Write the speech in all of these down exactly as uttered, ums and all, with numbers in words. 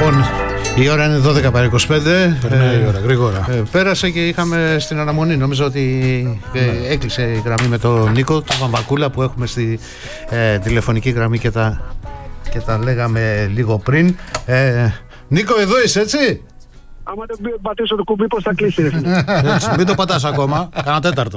Λοιπόν, η ώρα είναι δώδεκα παρά είκοσι πέντε. Περνάει η ώρα, γρήγορα. Ε, πέρασε και είχαμε στην αναμονή. Νομίζω ότι ε, έκλεισε η γραμμή με τον Νίκο, τον Βαμβακούλα, που έχουμε στη ε, τηλεφωνική γραμμή και τα, και τα λέγαμε λίγο πριν. Ε, Νίκο, εδώ είσαι, έτσι? Άμα δεν πατήσω το κουμπί, πώς θα κλείσει? Έτσι, μην το πατάς ακόμα, κάνα τέταρτο.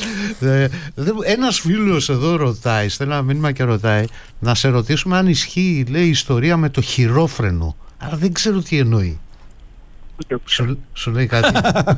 ε, Ένας φίλος εδώ ρωτάει, στέλνει ένα μήνυμα και ρωτάει να σε ρωτήσουμε αν ισχύει, λέει, η ιστορία με το χειρόφρενο. Αλλά δεν ξέρω τι εννοεί. Σου, σου λέει κάτι?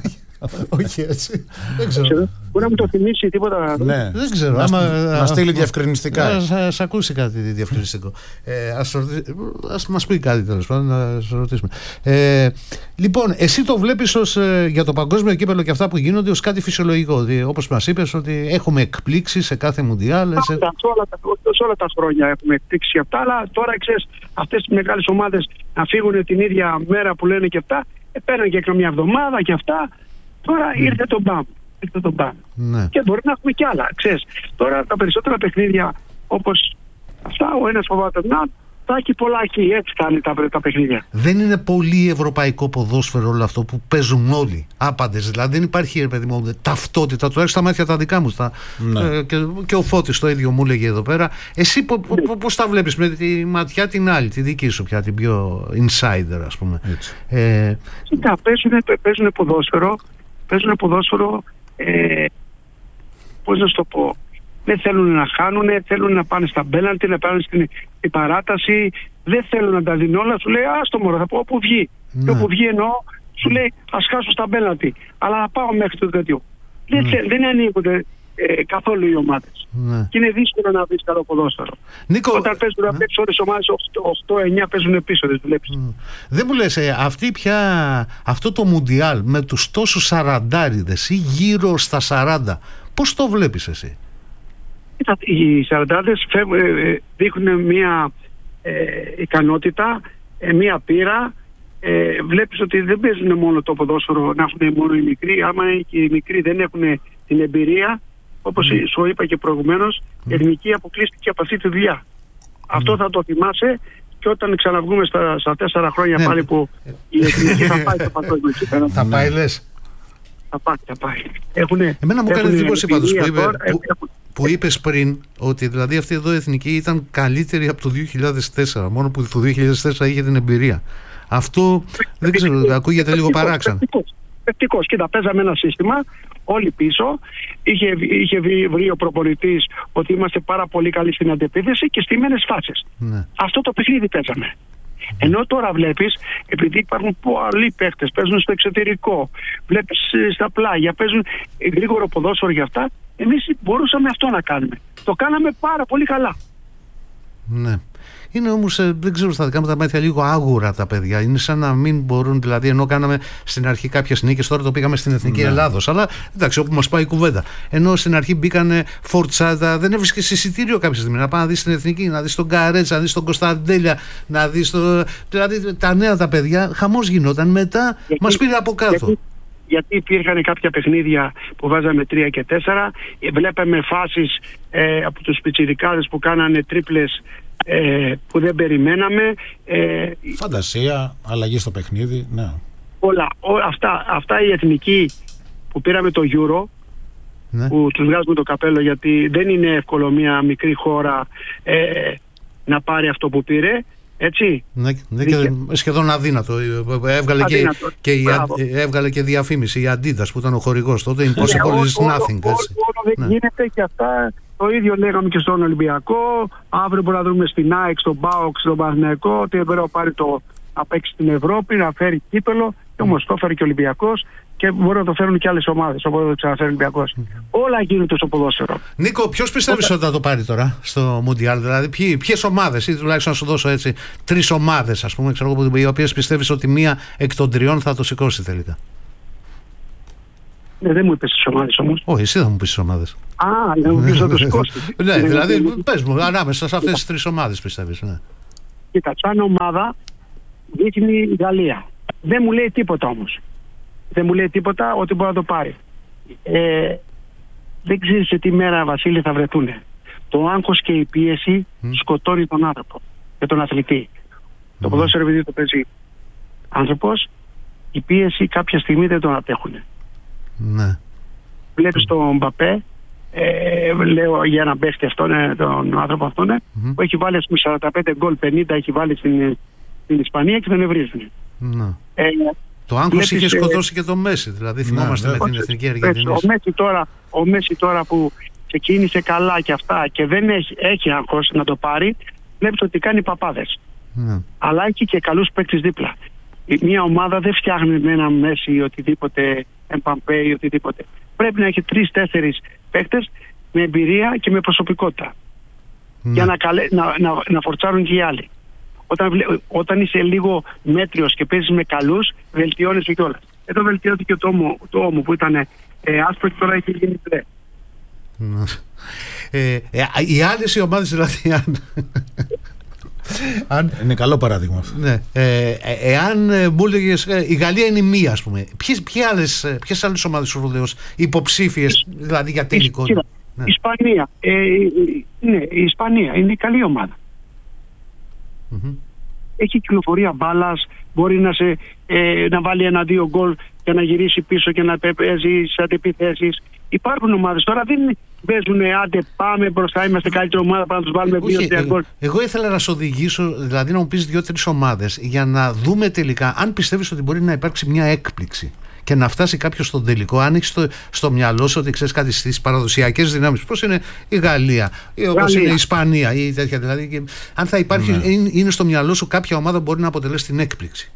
Όχι, έτσι. Δεν ξέρω. Μπορεί να μου το θυμίσει τίποτα? Ναι. Δεν ξέρω. Να, άμα, να στείλει διευκρινιστικά. Ας ακούσει κάτι διευκρινιστικό. Ε, ας, ας μας πει κάτι, τέλος πάντων, να σας ρωτήσουμε. Ε, λοιπόν, εσύ το βλέπεις ως, ε, για το παγκόσμιο κύπελλο και αυτά που γίνονται, ως κάτι φυσιολογικό. Ότι, όπως μας είπες, ότι έχουμε εκπλήξεις σε κάθε μουντιάλ. Σε... Σε όλα, όλα τα χρόνια έχουμε εκπλήξει αυτά, αλλά τώρα ξέρεις, αυτές τις μεγάλες ομάδες να φύγουν την ίδια μέρα που λένε και αυτά, παίρνουν και καμιά εβδομάδα και αυτά. Τώρα mm. ήρθε το μπαμ. Ήρθε το μπαμ. Ναι. Και μπορεί να έχουμε κι άλλα. Ξέρεις, τώρα τα περισσότερα παιχνίδια όπως αυτά, ο ένας φοβάται να θα έχει πολλά εκεί. Έτσι κάνει τα, τα παιχνίδια. Δεν είναι πολύ ευρωπαϊκό ποδόσφαιρο όλο αυτό που παίζουν όλοι. Άπαντες. Δηλαδή δεν υπάρχει, ρε παιδί μου, ταυτότητα. Τουλάχιστον στα μάτια τα δικά μου. Στα, ναι. ε, και, και ο Φώτης το ίδιο μου έλεγε εδώ πέρα. Εσύ ναι. πώς τα βλέπεις με τη ματιά την άλλη, τη δική σου πια, την πιο insider, ας πούμε? Ε, Κοίτα, παίζουν ποδόσφαιρο. Παίζουν ποδόσφαιρο, ε, πώς να σου το πω, δεν θέλουν να χάνουν, θέλουν να πάνε στα μπέναλτι, να πάνε στην, στην παράταση, δεν θέλουν να τα δίνουν όλα, σου λέει άστο μωρό, θα πω όπου βγει. Ναι. Και όπου βγει εννοώ, σου λέει ας χάσω στα μπέναλτι, αλλά να πάω μέχρι το τέτοιο. Ναι. Δεν, δεν ανοίγονται ε, καθόλου οι ομάδες. Ναι. Και είναι δύσκολο να βρεις καλό ποδόσφαιρο. Νίκο, όταν παίζουν να παίξουν όλες οι ομάδες οκτώ εννιά παίζουν πίσω, δεν βλέπεις. Mm. Δεν μου λες, ε, αυτή πια, αυτό το Μουντιάλ με τους τόσους σαραντάριδες ή γύρω στα σαράντα, πώς το βλέπεις εσύ? Οι σαραντάριδες δείχνουν μια ε, ικανότητα, ε, μια πείρα. Ε, βλέπεις ότι δεν παίζουν μόνο το ποδόσφαιρο να έχουν μόνο οι μικροί. Άμα και οι μικροί δεν έχουν την εμπειρία, όπως mm. σου είπα και προηγουμένως, η εθνική αποκλείστηκε από αυτή τη δουλειά. Mm. Αυτό θα το θυμάσαι και όταν ξαναβγούμε στα, στα τέσσερα χρόνια ναι. πάλι που η εθνική θα πάει στο παγκόσμιο κύπελλο. Θα πάει, λες? Θα πάει, θα πάει. Έχουνε, Εμένα μου έκανε εντύπωση πάντως που, είπε, που, που είπες πριν ότι δηλαδή αυτή εδώ η εθνική ήταν καλύτερη από το δύο χιλιάδες τέσσερα, μόνο που το δύο χιλιάδες τέσσερα είχε την εμπειρία. Αυτό δεν ξέρω, ακούγεται λίγο παράξενο. Πεπτικός. Κοίτα, παίζαμε ένα σύστημα, όλοι πίσω. Είχε, είχε βρει ο προπονητής ότι είμαστε πάρα πολύ καλοί στην αντεπίθεση και στημένες φάσεις. Ναι. Αυτό το παιχνίδι παίζαμε. Mm. Ενώ τώρα βλέπεις, επειδή υπάρχουν πολλοί παίχτες, παίζουν στο εξωτερικό, βλέπεις στα πλάγια, παίζουν γρήγορο ποδόσφαιρο για αυτά, εμείς μπορούσαμε αυτό να κάνουμε. Το κάναμε πάρα πολύ καλά. Ναι. Είναι όμως, ε, δεν ξέρω, στα δικά μου τα μάτια λίγο άγουρα τα παιδιά. Είναι σαν να μην μπορούν, δηλαδή, ενώ κάναμε στην αρχή κάποιες νίκες, τώρα το πήγαμε στην Εθνική ναι. Ελλάδος. Αλλά εντάξει, όπου μας πάει η κουβέντα. Ενώ στην αρχή μπήκανε φορτσάτα, δεν έβρισκες εισιτήριο κάποια στιγμή να πάει να δεις την Εθνική, να δεις τον Καρέτσα, να δεις τον Κωνσταντέλια, να δεις το. Δηλαδή τα νέα τα παιδιά, χαμός γινόταν. Μετά γιατί, μας πήρε από κάτω. Γιατί, γιατί υπήρχαν κάποια παιχνίδια που βάζαμε τρία και τέσσερα, βλέπαμε φάσεις ε, από τους πιτσιρικάδες που κάνανε τρίπλες. Ε, που δεν περιμέναμε. Ε, Φαντασία, αλλαγή στο παιχνίδι, ναι. Όλα, ό, αυτά, αυτά η εθνική που πήραμε το Euro, ναι. που τους βγάζουμε το καπέλο, γιατί δεν είναι εύκολο μια μικρή χώρα ε, να πάρει αυτό που πήρε, έτσι. Ναι, ναι, και σχεδόν αδύνατο. Έβγαλε, αδύνατο. Και, και η, έβγαλε και διαφήμιση η Adidas που ήταν ο χορηγός τότε. Impossible ναι, is όλο, nothing. Όλο, όλο δεν ναι. γίνεται και αυτά. Το ίδιο λέγαμε και στον Ολυμπιακό. Αύριο μπορούμε να δούμε στην ΑΕΚ, στον ΠΑΟΚ, στον Παναθηναϊκό ότι μπορεί να πάρει το να παίξει στην Ευρώπη, να φέρει κύπελλο. Και όμως το φέρει και ο Ολυμπιακός και μπορεί να το φέρουν και άλλες ομάδες. Οπότε το ξαναφέρει ο Ολυμπιακός. Mm. Όλα γίνονται στο ποδόσφαιρο. Νίκο, ποιος πιστεύεις Όταν... ότι θα το πάρει τώρα στο Μουντιάλ? Δηλαδή, ποιες ομάδες, ή τουλάχιστον να σου δώσω έτσι τρεις ομάδες, ας πούμε, ξέρω, οι οποίες πιστεύεις ότι μία εκ των τριών θα το σηκώσει τελικά? Ναι, δεν μου είπες τις ομάδες όμως. Όχι, εσύ θα μου πεις τις ομάδες. Α, δεν μου πεις να το σηκώσει. Ναι, δηλαδή, πες μου, ανάμεσα σε αυτές τις τρεις ομάδες πιστεύεις. Ναι. Κοίτα, σαν ομάδα δείχνει η Γαλλία. Δεν μου λέει τίποτα όμως. Δεν μου λέει τίποτα ότι μπορεί να το πάρει. Ε, δεν ξέρεις σε τι μέρα, Βασίλη, θα βρεθούν. Το άγχος και η πίεση mm. σκοτώνει τον άνθρωπο και τον αθλητή. Mm. Το ποδόσφαιρο, επειδή το παίζει άνθρωπος, η πίεση κάποια στιγμή δεν τον αντέχουν. Ναι. Βλέπεις τον Μπαπέ, ε, λέω για έναν παίχτη αυτόν, ε, τον άνθρωπο αυτόν, mm-hmm. που έχει βάλει ας πούμε, σαράντα πέντε γκολ, πενήντα έχει βάλει στην, στην Ισπανία και τον ευρίζουν. Ναι. Ε, το άγχος βλέπεις, είχε σκοτώσει ε, και τον Μέση, δηλαδή θυμόμαστε ναι, με την Εθνική Αργεντινή. Ο Μέση τώρα, ο Μέση τώρα που ξεκίνησε καλά και αυτά και δεν έχει, έχει άγχος να το πάρει, βλέπετε ότι κάνει παπάδες. Ναι. Αλλά έχει και καλούς παίκτες δίπλα. Μια ομάδα δεν φτιάχνει με ένα Μέση ή οτιδήποτε, Εμπαμπέ ή οτιδήποτε. Πρέπει να έχει τρεις-τέσσερις παίκτες με εμπειρία και με προσωπικότητα. Ναι. Για να, καλέ, να, να, να φορτσάρουν και οι άλλοι. Όταν, όταν είσαι λίγο μέτριος και παίζεις με καλούς, βελτιώνεσαι κιόλας. Εδώ βελτιώθηκε το όμο, το όμο που ήταν ε, άσπρο και τώρα έχει γίνει μπλε. Ε, ε, οι άλλες οι ομάδες δηλαδή αν, αν... είναι καλό παράδειγμα αυτό. Ναι, ε, ε, εάν ε, μου έλεγες ε, η Γαλλία είναι μία ας πούμε, ποιες, ποιες, άλλες, ποιες άλλες ομάδες ο Ρουδαίος υποψήφιες δηλαδή για τελικό? Η ναι. Ισπανία ε, ναι, η Ισπανία είναι καλή ομάδα. Mm-hmm. Έχει κυκλοφορία μπάλας, μπορεί να, σε, ε, να βάλει ένα-δύο γκολ και να γυρίσει πίσω και να παίζει σε αντεπιθέσεις. Υπάρχουν ομάδες τώρα, δεν παίζουν άντε πάμε μπροστά, είμαστε καλύτερη ομάδα, πάμε να τους βάλουμε δύο-τρία γκολ. Εγώ ήθελα να σε οδηγήσω, δηλαδή να μου πεις δύο-τρεις ομάδες για να δούμε τελικά αν πιστεύεις ότι μπορεί να υπάρξει μια έκπληξη και να φτάσει κάποιος στον τελικό, αν έχεις στο, στο μυαλό σου ότι ξέρεις κάτι στις παραδοσιακές δυνάμεις, πώς είναι η Γαλλία ή όπως είναι η Ισπανία ή τέτοια, δηλαδή, και αν θα υπάρχει, ναι. είναι, είναι στο μυαλό σου κάποια ομάδα που μπορεί να αποτελέσει την έκπληξη.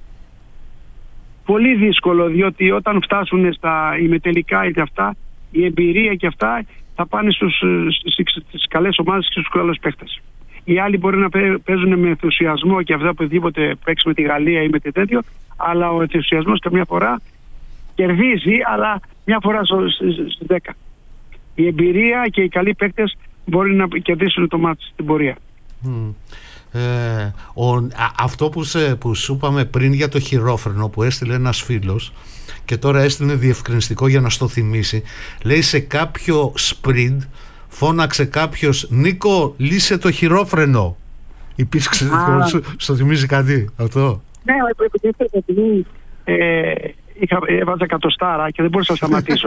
Πολύ δύσκολο, διότι όταν φτάσουν στα ημιτελικά ή αυτά, η εμπειρία και αυτά θα πάνε στους, στις καλές ομάδες και στους καλούς παίχτες. Οι άλλοι μπορεί να παίζουν με ενθουσιασμό και αυτά που οτιδήποτε παίξει με τη Γαλλία ή με τη τέτοιο, αλλά ο ενθουσιασμός καμιά φορά κερδίζει, αλλά μια φορά στις δέκα. Η εμπειρία και οι καλοί παίκτες μπορεί να κερδίσουν το μάτι στην πορεία. Mm. Ε, ο, α, αυτό που, σε, που σου είπαμε πριν για το χειρόφρενο που έστειλε ένας φίλος και τώρα έστειλε διευκρινιστικό για να στο θυμίσει, λέει σε κάποιο sprint φώναξε κάποιος «Νίκο, λύσε το χειρόφρενο». Υπήρξε, σου, στο θυμίζει κάτι αυτό? Ναι, επειδή ε, είχα, έβαζα εκατοστάρα και δεν μπορούσα να σταματήσω.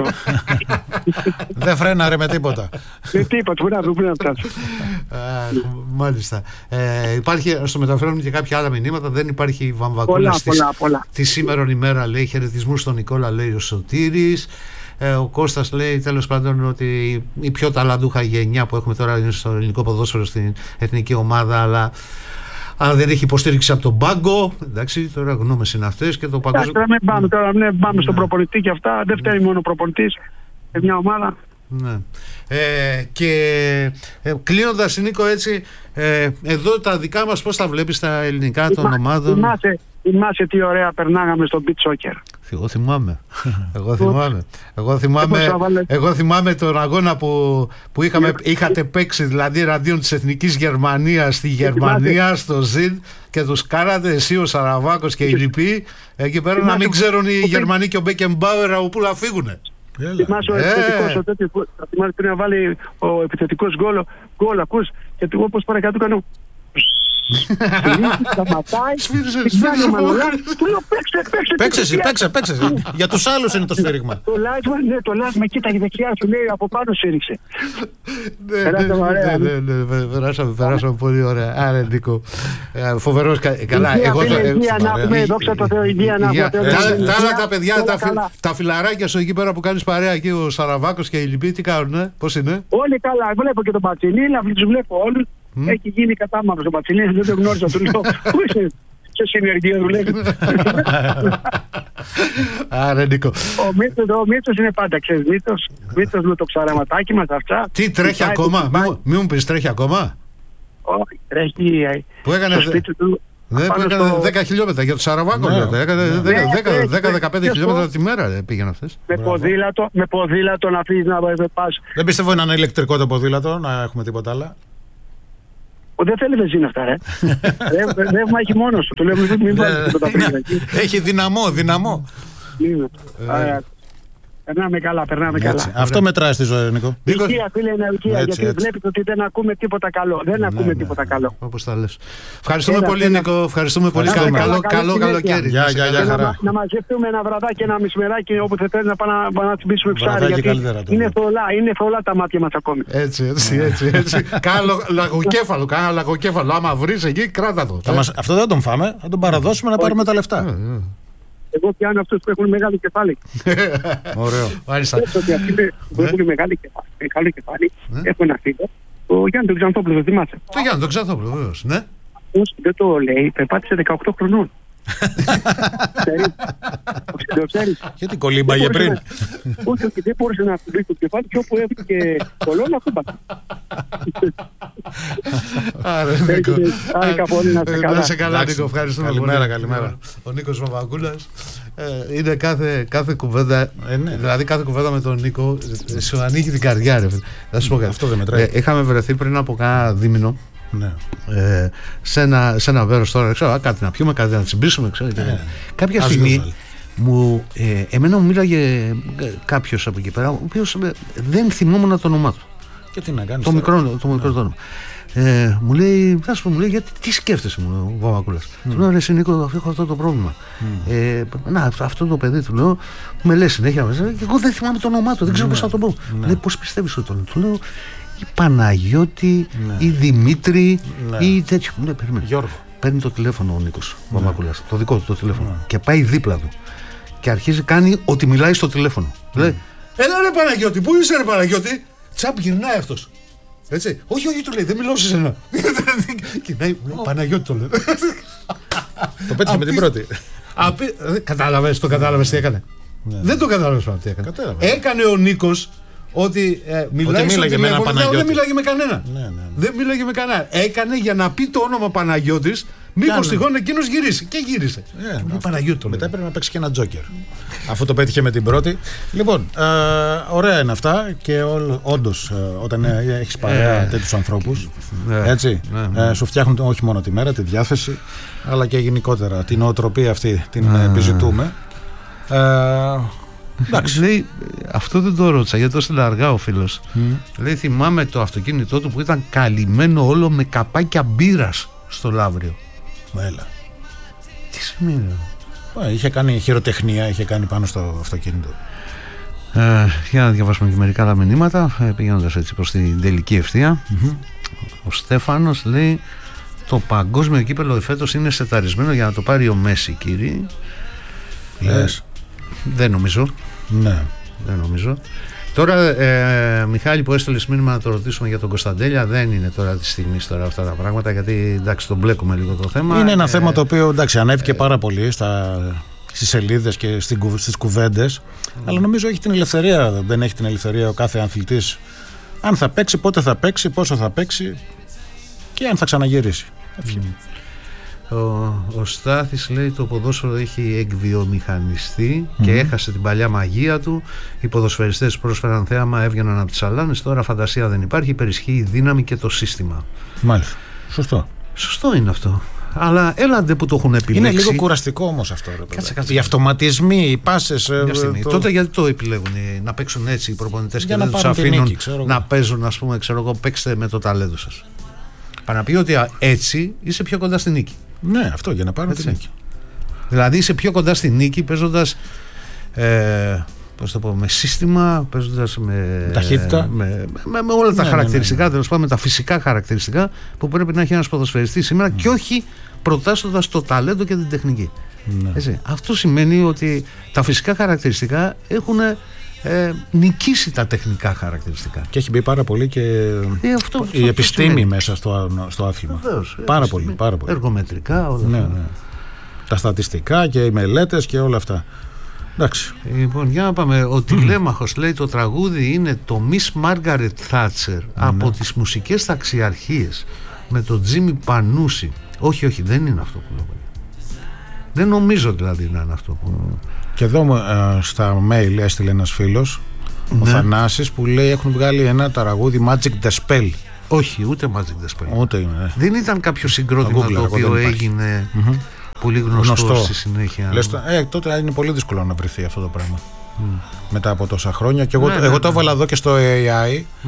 Δεν φρέναρε με τίποτα. Με τίποτα, μπορεί να δούμε να φτάσω. Μάλιστα. Ε, υπάρχει, στο μεταφέρουν και κάποια άλλα μηνύματα. Δεν υπάρχει βαμβακούλα στις, τη σήμερον ημέρα, λέει, χαιρετισμούς στον Νικόλα, λέει ο Σωτήρης. Ε, ο Κώστας λέει τέλος πάντων ότι η πιο ταλαντούχα γενιά που έχουμε τώρα είναι στο ελληνικό ποδόσφαιρο στην εθνική ομάδα, αλλά αν δεν έχει υποστήριξη από τον πάγκο, εντάξει, τώρα γνώμες είναι αυτές και το παγκόσμιο. Τώρα μην πάμε, τώρα, ναι, πάμε ναι. στον προπονητή και αυτά, δεν φταίει μόνο ο προπονητής, σε μια ομάδα. Ναι. Ε, και ε, κλείνοντας, Νίκο, έτσι, ε, εδώ τα δικά μας πώς τα βλέπεις τα ελληνικά των ομάδων? Θυμάσαι, θυμάσαι τι ωραία περνάγαμε στο beach soccer. Εγώ θυμάμαι. Εγώ θυμάμαι. Εγώ θυμάμαι, εγώ θυμάμαι τον αγώνα που, που είχαμε, είχατε παίξει, δηλαδή εναντίον της Εθνικής Γερμανίας στη Γερμανία, στο ΖΙΝ, και τους κάνατε εσύ, ο Σαραβάκος και οι λοιποί εκεί πέρα να μην ξέρουν οι Γερμανοί και ο Μπέκενμπάουερ από πού να φύγουνε. Θυμάσαι ο επιθετικός, ο τέτοιος, θυμάσαι πριν να βάλει ο επιθετικός γκολ, γκολ ακούς, και όπως παρακάτω κάνω σταματάει, του λέω παίξε, παίξε, παίξε, παίξε, για τους άλλους είναι το σφύριγμα. Το live, ναι, το live με κοίταγε δεξιά, σου λέει από πάνω σφύριξε. Ναι, ναι, περάσαμε, περάσαμε πολύ ωραία. Άρα, Νίκο, φοβερός, καλά. Υγεία να έχουμε, δόξα τω Θεώ, υγεία να έχουμε. Τα άλλα τα παιδιά, τα φιλαράκια σου εκεί πέρα που κάνεις παρέα, εκεί ο Σαραβάκος και οι λοιποί, τι κάνουνε, πώς είναι? Όλοι καλά, βλέπω και τον Πατσινίλα, τους βλέπω όλους. Mm. Έχει γίνει κατάμαυρος ο Πατσινής, δεν το γνώρισα, του λέω πού είσαι, σε συνεργείο δουλεύει. Άρα, Νίκο, ο Μίτσος, ο Μίτσος είναι πάντα, ξέρεις, Μίτσος, Μίτσος με το ψαραματάκι μας αυτά. Τι τρέχει ακόμα, μη μου πεις τρέχει ακόμα? Όχι, τρέχει που έκανε, στο σπίτι του. Δεν έκανε στο... δέκα χιλιόμετρα για το Σαραβάκο, ναι, έκανε δέκα με δεκαπέντε χιλιόμετρα τη μέρα πήγαινε αυτές. Με ποδήλατο, με ποδήλατο να φύγεις να πας. Δεν πιστεύω να είναι ηλεκτρικό το ποδήλατο, να έχουμε τίποτα άλλο. Δεν θέλει βενζίνα αυτά, ρε. Ρεύμα έχει μόνος του. Το λέω μην βάλεις τίποτα πριν. Έχει δυναμό, δυναμό. Περνάμε καλά, περνάμε Έτσι. καλά. Αυτό μετράει στη ζωή, Νίκο. Υγεία, φίλε, είναι υγεία. Έτσι, Γιατί έτσι. βλέπεις ότι δεν ακούμε τίποτα καλό. Δεν Ναι, ακούμε ναι, τίποτα ναι. καλό. Όπως τα λες. Ευχαριστούμε Έλα, πολύ, έλα. Νίκο. Ευχαριστούμε πολύ. Ευχαριστούμε. Καλό, Καλά, καλό καλή καλοκαίρι. Γεια, γεια, γεια, Και χαρά. να, να μαζευτούμε ένα βραδάκι, ένα μεσημεράκι όπου θα θέλει να πάμε να, να τσιμπήσουμε ψάρι. Βραδάκι Γιατί καλύτερα το είναι λέω. θολά, είναι θολά τα μάτια μας ακόμη. Έτσι, έτσι, έτσι. έτσι. Κάνω λαγοκέφαλο, κάνω λαγοκέφαλο. Άμα βρεις εκεί, κράτα το. Θα μας- Αυτό δεν τον φάμε, θα τον παραδώσουμε να πάρουμε τα λεφτά. Εγώ πιάνω αυτούς που έχουν μεγάλο κεφάλι. Ωραίο. Μάλιστα. Ξέρω ότι αυτοί που έχουν μεγάλο κεφάλι, μεγάλο κεφάλι έχω ένα φίλο, ο Γιάννη τον Ξανθόπουλο, το θυμάσαι. Το Γιάννη, τον Ξανθόπουλο, βεβαίως. Ναι. Όσο δεν το λέει, περπάτησε δεκαοκτώ χρονών. Ξέρεις. Το ξέρεις. Γιατί κολύμπαγε πριν. Όχι, όχι, δεν μπορούσε να κουμπίσει το κεφάλι και όπου έβγαινε κολόνα, κούμπασε. Άρα, Νίκο. Άρικα πολύ, να είσαι Ε, καλά. Να είσαι καλά, Εντάξει. Νίκο. Ευχαριστούμε Καλημέρα, πολύ. καλημέρα. Ο Νίκος Βαμβακούλας. Ε, Είναι κάθε, κάθε κουβέντα. Ε, ναι. Δηλαδή, κάθε κουβέντα με τον Νίκο ε, σου ανοίγει την καρδιά, ρε φίλε. Θα σου πω κάτι. Αυτό δεν μετράει. Ε, Είχαμε βρεθεί πριν από κάνα δίμηνο. Ναι. Ε, σε ένα, σε ένα βέρος τώρα, ξέρω, α, κάτι να πιούμε, κάτι να τσιμπήσουμε, ξέρω, και- Ε, κάποια as στιγμή usual. μου, ε, εμένα μου μίλαγε ε, κάποιος από εκεί πέρα, ο οποίος ε, δεν θυμόμουν το όνομά του, Και τι να κάνεις το τώρα. μικρό, το μικρό το όνομα. Ε, μου λέει, θα σου πω, μου λέει, γιατί τι σκέφτεσαι, μου λέει ο Βαμβακούλας. Του λέω, ρε εσύ Νίκο, αυτό έχω αυτό το πρόβλημα. Ε, να, αυτό, αυτό το παιδί, του λέω, με λέει συνέχεια, και εγώ δεν θυμάμαι το όνομά του, δεν ξέρω πώς θα το πω. Ναι. Λέει, πώς πιστεύεις ότι το λέω. Του λέω, η Παναγιώτη, Ναι. η Δημήτρη, Ναι. ή τέτοιο. Μου λέει, περίμενε. Γιώργο. Παίρνει το τηλέφωνο ο Νίκος Βαμβακούλας, το δικό του το τηλέφωνο, και πάει δίπλα του. Και αρχίζει κάνει ότι μιλάει στο τηλέφωνο. Λέει, έλα ρε Παναγιώτη, πού είσαι ρε Παναγιώτη. Τσαπ γυρνάει αυτός. Έτσι. Όχι, όχι, του λέει, δεν μιλάω σε σένα. Κοιτάει, Παναγιώτη το λέει. Το πέτυχε με την πρώτη. Απί... ε, Κατάλαβες, το κατάλαβες τι έκανε. Δεν το κατάλαβες πάνω τι έκανε. Κατάλαβα. Έκανε ο Νίκος ότι ε, μιλάει στο μίλαγε με έναν τηλέφωνο. Δεν, Παναγιώτη. δεν μιλάγε με κανένα. Ναι, ναι, ναι. Δεν μιλάγε με κανένα. Έκανε για να πει το όνομα Παναγιώτης, μήπως Κάνε. τυχόν εκείνος γυρίσει. Και γύρισε. Ε, Του λέει, αυτό. Παναγιώτη το Μετά λέει. πρέπει να παίξει και ένα τζόκερ. Αφού το πέτυχε με την πρώτη. Λοιπόν, ε, ωραία είναι αυτά και όντω όταν ε, έχει παρέα Ε, τέτοιου ανθρώπου. ναι, Έτσι. ναι, ναι. Ε, σου φτιάχνουν όχι μόνο τη μέρα, τη διάθεση, αλλά και γενικότερα την νοοτροπία αυτή την ε, επιζητούμε. Ε, εντάξει. Λέει, αυτό δεν το ρώτησα γιατί το έστειλε αργά ο φίλος. Λέει, θυμάμαι το αυτοκίνητό του που ήταν καλυμμένο όλο με καπάκια μπύρας στο Λαύριο. Έλα. Τι σημαίνει. Ε, είχε κάνει χειροτεχνία, είχε κάνει πάνω στο αυτοκίνητο. Ε, για να διαβάσουμε και μερικά άλλα μηνύματα, ε, πηγαίνοντας έτσι προς την τελική ευθεία. Ο Στέφανος λέει, το παγκόσμιο κύπελλο εφέτος είναι σεταρισμένο για να το πάρει ο Μέση, κύριε. Λες. Δεν νομίζω. Ναι. Δεν νομίζω. Τώρα, ε, Μιχάλη, που έστειλε μήνυμα να το ρωτήσουμε για τον Κωνσταντέλια, δεν είναι τώρα τη στιγμή τώρα αυτά τα πράγματα, γιατί εντάξει, τον μπλέκουμε λίγο το θέμα. Είναι ένα Ε, θέμα το οποίο εντάξει, ανέβηκε πάρα πολύ στα, στις σελίδες και στην, κου- στις κουβέντες, αλλά νομίζω έχει την ελευθερία, δεν έχει την ελευθερία ο κάθε αθλητής αν θα παίξει, πότε θα παίξει, πόσο θα παίξει και αν θα ξαναγυρίσει. Ο, ο Στάθης λέει, το ποδόσφαιρο έχει εκβιομηχανιστεί και έχασε την παλιά μαγεία του. Οι ποδοσφαιριστές πρόσφεραν θέαμα, έβγαιναν από τις σαλάνες. Τώρα φαντασία δεν υπάρχει, υπερισχύει η δύναμη και το σύστημα. Μάλιστα. Σωστό. Σωστό είναι αυτό. Αλλά έλαντε που το έχουν επιλέξει. Είναι λίγο κουραστικό όμως αυτό. Ρε, Κάτσε, παιδάκι. κάτσε. Οι αυτοματισμοί, οι πάσες. ε, Μια στιγμή. το- Τότε γιατί το επιλέγουν ε, να παίξουν έτσι οι προπονητές Για και να δεν τους πάρουν την αφήνουν νίκη, ξέρω εγώ. να παίζουν, ας πούμε, ξέρω εγώ, παίξτε με το ταλέντο σας. Παρά να πει ότι α, έτσι είσαι πιο κοντά στη νίκη. Ναι, αυτό για να πάρουν Έτσι. την νίκη. Δηλαδή είσαι πιο κοντά στη νίκη παίζοντας ε, πώς το πω, με σύστημα, παίζοντας με, ταχύτητα. με, με, με όλα τα Ναι, χαρακτηριστικά, ναι, ναι. τέλος πάντων, με τα φυσικά χαρακτηριστικά που πρέπει να έχει ένας ποδοσφαιριστής σήμερα και όχι προτάσσοντας το ταλέντο και την τεχνική. Ναι. Έτσι. Αυτό σημαίνει ότι τα φυσικά χαρακτηριστικά έχουν ε, νικήσει τα τεχνικά χαρακτηριστικά. Και έχει μπει πάρα πολύ και Ε, αυτό- αυτό- η αυτό επιστήμη σημαίνει. μέσα στο, στο άθλημα. Βεβαίως, Πάρα επιστήμη, πολύ, πάρα πολύ. Εργομετρικά, όλα Ναι, αυτά. ναι. Τα στατιστικά και οι μελέτες και όλα αυτά. Εντάξει. Λοιπόν, για να πάμε. Ο Τηλέμαχος λέει, το τραγούδι είναι το Miss Margaret Thatcher από τις μουσικές ταξιαρχίες με τον Τζίμι Πανούση. Όχι, όχι, δεν είναι αυτό που λέω. Δεν νομίζω δηλαδή να είναι αυτό που... Και εδώ ε, στα mail έστειλε ένας φίλος, ο Ναι. Θανάσης, που λέει έχουν βγάλει ένα τραγούδι Magic the Spell. Όχι, ούτε Magic the Spell. Ούτε είναι. Δεν ήταν κάποιο συγκρότημα Το το Google, οποίο δεν υπάρχει. έγινε πολύ γνωστό, Γνωστό. στη συνέχεια. Λες, το- ε, τότε είναι πολύ δύσκολο να βρεθεί αυτό το πράγμα. μετά από τόσα χρόνια. Και εγώ, Ναι, εγώ ναι, το ναι. έβαλα εδώ και στο έι άι.